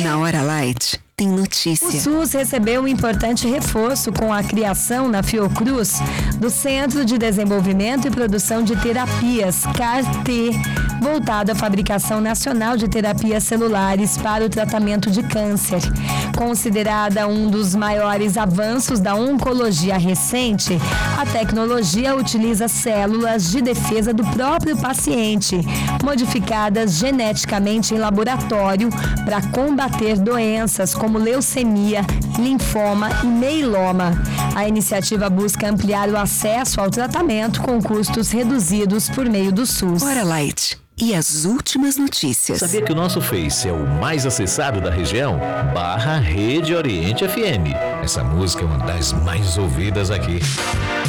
Na Hora Light, tem notícia. O SUS recebeu um importante reforço com a criação na Fiocruz do Centro de Desenvolvimento e Produção de Terapias, CAR-T, voltado à fabricação nacional de terapias celulares para o tratamento de câncer. Considerada um dos maiores avanços da oncologia recente, a tecnologia utiliza células de defesa do próprio paciente, modificadas geneticamente em laboratório para combater doenças como leucemia, linfoma e meiloma. A iniciativa busca ampliar o acesso ao tratamento com custos reduzidos por meio do SUS. Hora Light. E as últimas notícias. Sabia que o nosso Face é o mais acessado da região? /Rede Oriente FM. Essa música é uma das mais ouvidas aqui.